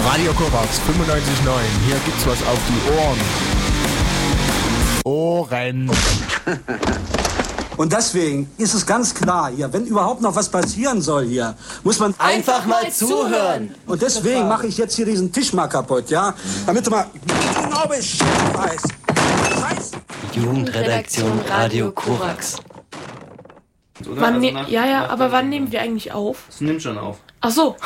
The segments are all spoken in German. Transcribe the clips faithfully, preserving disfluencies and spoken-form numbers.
Radio Korax fünfundneunzig Komma neun. Hier gibt's was auf die Ohren. Ohren. Und deswegen ist es ganz klar hier, wenn überhaupt noch was passieren soll hier, muss man einfach, einfach mal zuhören. Und deswegen mache ich jetzt hier diesen Tisch mal kaputt, ja? Damit du mal genau Bescheid weißt. Jugendredaktion Radio Korax. Wann ne- nach, ja, ja, aber wann nehmen wir eigentlich auf? Das nimmt schon auf. Ach so.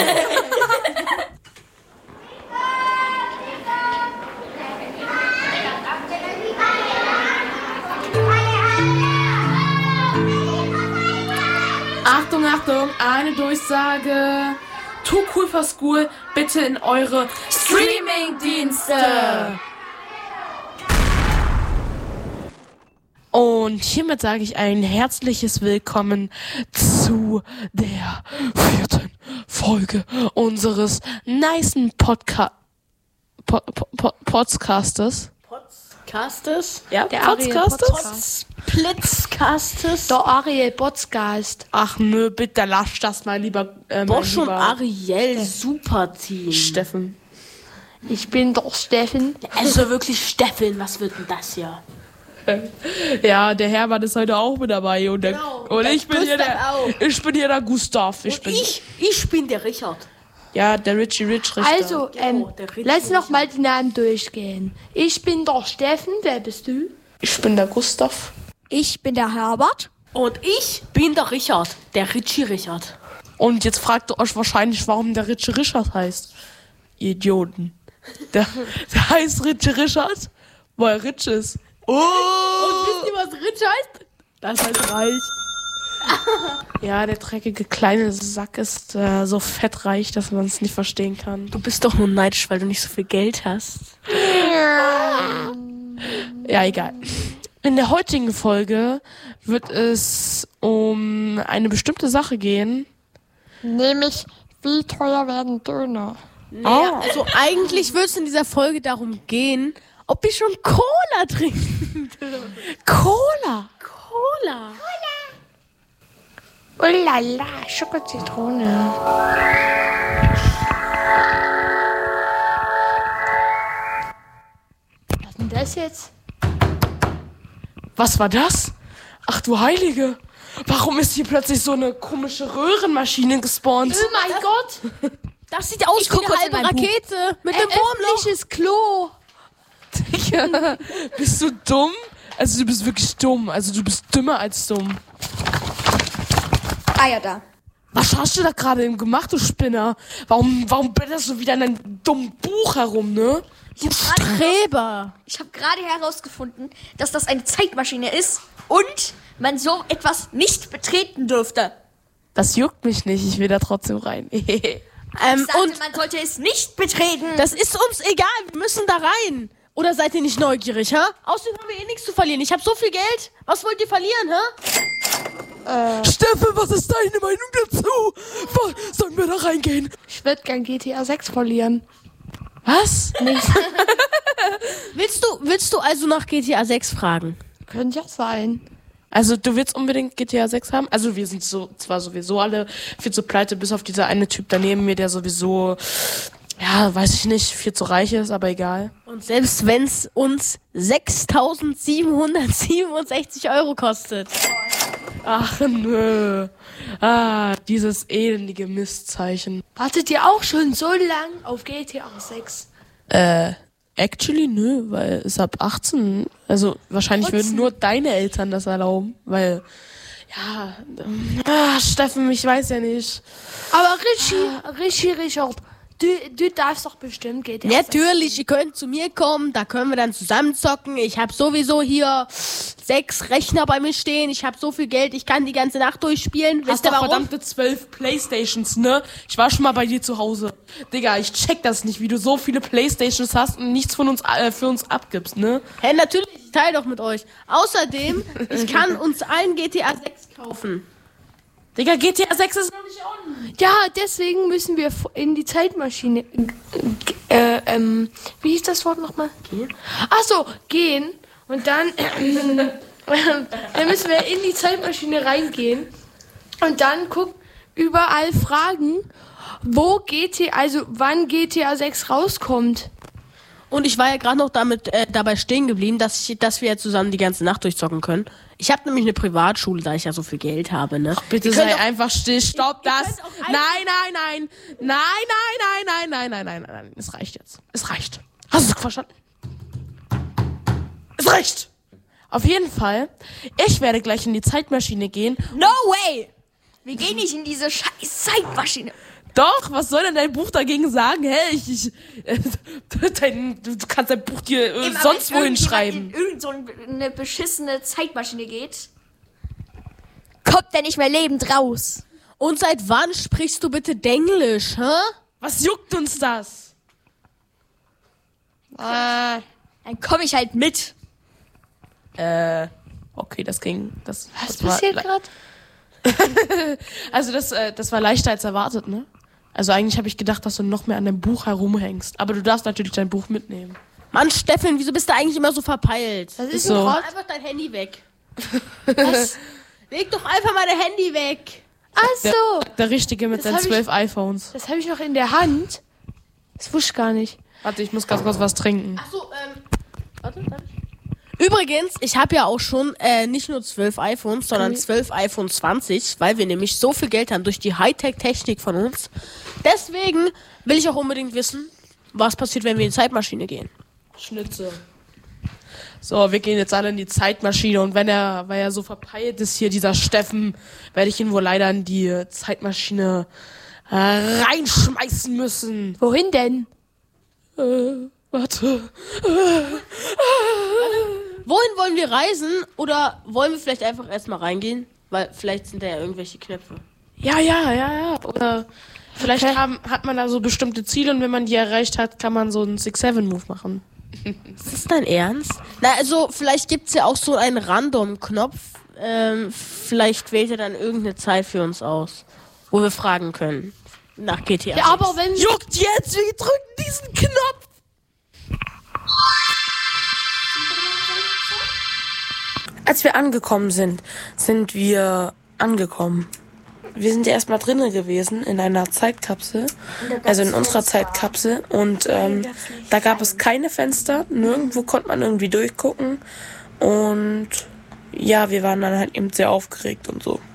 Achtung, Achtung, eine Durchsage. Too cool for school, bitte in eure Streaming-Dienste. Und hiermit sage ich ein herzliches Willkommen zu der vierten Folge unseres nicen Podca- po- po- po- Podcastes. Podcastes? Ja, der Podcastes? Splitzcastes? Der Ariel Podcast. Ach nö, bitte lass das mal lieber. Äh, Bosch und lieber Ariel, super Team. Steffen. Ich bin doch Steffen. Also wirklich Steffen, was wird denn das hier? Ja, der Herbert ist heute auch mit dabei und, der, Genau, und der ich bin hier Gustav der, auch. ich bin hier der Gustav. Ich Und bin, ich, ich bin der Richard. ja, der Richie Rich Richter. Also, ähm, Genau, der Ritz- lass noch mal die Namen durchgehen. Ich bin der Steffen. Wer bist du? Ich bin der Gustav. Ich bin der Herbert. Und ich bin der Richard, der Richie Richard. Und jetzt fragt ihr euch wahrscheinlich, warum der Richie Richard heißt. Ihr Idioten. Der, der heißt Richie Richard, weil er rich ist. Oh! Und wisst ihr, was Rich heißt? Das heißt reich. Ja, der dreckige kleine Sack ist äh, so fettreich, dass man es nicht verstehen kann. Du bist doch nur neidisch, weil du nicht so viel Geld hast. Ja, egal. In der heutigen Folge wird es um eine bestimmte Sache gehen. Nämlich, wie teuer werden Döner? Naja, also eigentlich wird es in dieser Folge darum gehen, ob ich schon Cola trinken dürfen. Cola! Cola. Oh la la, Schokozitrone. Was ist denn das jetzt? Was war das? Ach du Heilige! Warum ist hier plötzlich so eine komische Röhrenmaschine gespawnt? Oh mein Gott! Das sieht aus Ich wie guck eine kurz in halbe mein Buch. Rakete mit einem Wurmloch. Öffentliches Klo. Ja, bist du dumm? Also du bist wirklich dumm. Also du bist dümmer als dumm. Ah ja, da. Was hast du da gerade eben gemacht, du Spinner? Warum, warum blätterst du wieder in deinem dummen Buch herum, ne? Du Streber. Ich habe gerade herausgefunden, dass das eine Zeitmaschine ist und man so etwas nicht betreten dürfte. Das juckt mich nicht, ich will da trotzdem rein. Ähm, Ich sagte, und man sollte es nicht betreten. das ist uns egal, wir müssen da rein. Oder seid ihr nicht neugierig, hä? Außerdem haben wir eh nichts zu verlieren. Ich habe so viel Geld. Was wollt ihr verlieren, hä? Steffen, was ist deine Meinung dazu? Wo- Sollen wir da reingehen? Ich würde gern G T A sechs verlieren. Was? Willst du, willst du also nach G T A sechs fragen? Könnte ja sein. Also du willst unbedingt G T A sechs haben? Also wir sind so zwar sowieso alle viel zu pleite, bis auf dieser eine Typ daneben mir, der sowieso, ja, weiß ich nicht, viel zu reich ist, aber egal. Und selbst wenn es uns sechstausendsiebenhundertsiebenundsechzig Euro kostet. Ach nö. Ah, dieses elendige Mistzeichen. Wartet ihr auch schon so lang auf G T A sechs? Äh, actually nö, weil es ab achtzehn, also wahrscheinlich würden nur deine Eltern das erlauben, weil, ja, ähm, ah, Steffen, ich weiß ja nicht. Aber Richie, Richie, Richard, du, du darfst doch bestimmt G T A sechs. Natürlich, ihr könnt zu mir kommen, da können wir dann zusammen zocken. Ich habe sowieso hier sechs Rechner bei mir stehen. Ich habe so viel Geld, ich kann die ganze Nacht durchspielen. Hast Wisst ihr doch warum? verdammte zwölf Playstations, ne? Ich war schon mal bei dir zu Hause. Digga, ich check das nicht, wie du so viele Playstations hast und nichts von uns äh, für uns abgibst, ne? Hä, natürlich, ich teile doch mit euch. Außerdem, ich kann uns allen G T A sechs kaufen. Digga, G T A sechs ist noch nicht on. Ja, deswegen müssen wir in die Zeitmaschine, äh, ähm, wie hieß das Wort nochmal? Gehen? Ach so, gehen. Und dann, äh, dann müssen wir in die Zeitmaschine reingehen und dann gucken, überall fragen, wo G T A, also wann G T A sechs rauskommt. Und ich war ja gerade noch damit äh, dabei stehen geblieben, dass, ich, dass wir ja zusammen die ganze Nacht durchzocken können. Ich habe nämlich eine Privatschule, da ich ja so viel Geld habe, ne? Bitte Ihr sei könnt auch- einfach still, stopp Ihr- ihr das. könnt auch Nein, einfach- nein, nein, nein, nein, nein, nein, nein, nein, nein, nein, nein, es reicht jetzt. Es reicht. Hast du es verstanden? Es reicht. Auf jeden Fall, ich werde gleich in die Zeitmaschine gehen. No way! Wir gehen nicht in diese scheiß Zeitmaschine. Doch, was soll denn dein Buch dagegen sagen? Hä, ich, ich äh, dein, du kannst dein Buch dir äh, Immer sonst wenn wohin irgendjemand schreiben. in irgend so eine beschissene Zeitmaschine geht, kommt der nicht mehr lebend raus. Und seit wann sprichst du bitte Denglisch, hä? Was juckt uns das? Äh, Dann komme ich halt mit. äh, okay, das ging. Das, Was das war passiert le- gerade? Also das, äh, das war leichter als erwartet, ne? Also eigentlich habe ich gedacht, dass du noch mehr an deinem Buch herumhängst. Aber du darfst natürlich dein Buch mitnehmen. Mann, Steffen, wieso bist du eigentlich immer so verpeilt? Was ist so. denn Leg gerade? einfach dein Handy weg. Was? Leg doch einfach mal dein Handy weg. Ach so, Der Richtige mit Das seinen hab ich- zwölf iPhones. das habe ich noch in der Hand. Das wusste ich gar nicht. Warte, ich muss ganz kurz was trinken. Achso, ähm. Warte, darf ich? Übrigens, ich habe ja auch schon äh, nicht nur zwölf iPhones, sondern zwölf iPhone zwanzig, weil wir nämlich so viel Geld haben durch die Hightech-Technik von uns. Deswegen will ich auch unbedingt wissen, was passiert, wenn wir in die Zeitmaschine gehen. Schnitze. So, wir gehen jetzt alle in die Zeitmaschine und wenn er, weil er so verpeilt ist hier, dieser Steffen, werde ich ihn wohl leider in die Zeitmaschine äh, reinschmeißen müssen. Wohin denn? Äh, warte. Wohin wollen wir reisen? Oder wollen wir vielleicht einfach erstmal reingehen? Weil vielleicht sind da ja irgendwelche Knöpfe. Ja, ja, ja, ja. Oder vielleicht haben, hat man da so bestimmte Ziele und wenn man die erreicht hat, kann man so einen six seven Move machen. Ist das dein Ernst? Na, also, vielleicht gibt's ja auch so einen Random-Knopf. Ähm, vielleicht wählt er dann irgendeine Zeit für uns aus, wo wir fragen können. Nach G T A. Ja, aber wenn Juckt jetzt, wir drücken diesen Knopf. Als wir angekommen sind, sind wir angekommen. Wir sind ja erstmal drinnen gewesen in einer Zeitkapsel, also in unserer Zeitkapsel und ähm, da gab es keine Fenster, nirgendwo konnte man irgendwie durchgucken und ja, wir waren dann halt eben sehr aufgeregt und so.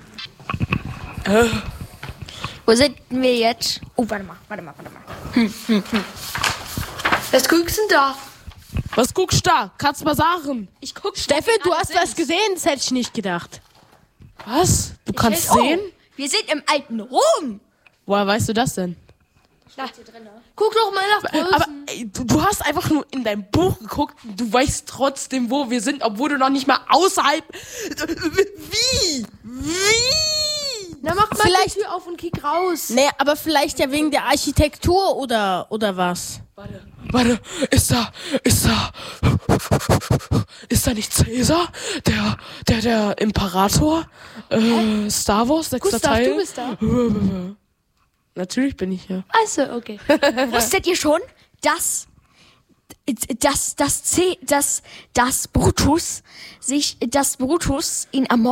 Wo sind wir jetzt? Oh, warte mal, warte mal, warte mal. was guckst du denn da? Was guckst du da? Kannst mal sagen. Ich guck Steffen, du hast was gesehen? Das hätte ich nicht gedacht. Was? Du kannst Oh, sehen? wir sind im alten Rom. Woher weißt du das denn? Guck doch mal nach Größen. Aber ey, du, du hast einfach nur in dein Buch geguckt und du weißt trotzdem, wo wir sind, obwohl du noch nicht mal außerhalb... Wie? Wie? Na, mach mal Vielleicht- die Tür auf und kick raus. Nee, aber vielleicht ja wegen der Architektur oder, oder was? Warte, ist da, ist da, ist da nicht Caesar, der, der, der Imperator, äh, Star Wars, sechster Gustav, Teil? du bist da. Natürlich bin ich hier. Also, okay. Wusstet ihr schon, dass dass das C, dass das Brutus sich, dass Brutus ihn ermordet